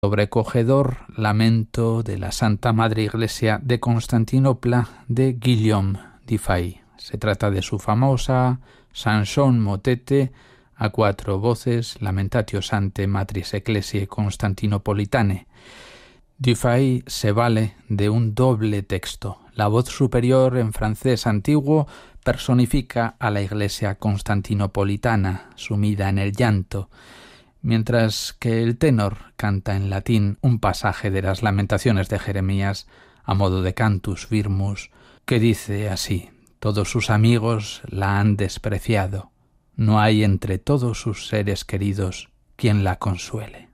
sobrecogedor lamento de la Santa Madre Iglesia de Constantinopla de Guillaume di Fay. Se trata de su famosa chanson motete a 4 voces, Lamentatio Ante Matris Ecclesiae Constantinopolitane. Du Fay se vale de un doble texto. La voz superior en francés antiguo personifica a la Iglesia constantinopolitana, sumida en el llanto, mientras que el tenor canta en latín un pasaje de las Lamentaciones de Jeremías a modo de cantus firmus, que dice así: todos sus amigos la han despreciado, no hay entre todos sus seres queridos quien la consuele.